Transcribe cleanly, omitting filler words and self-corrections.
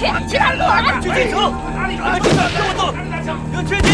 去，其他人跟我来。 去进城，跟我走，有确定。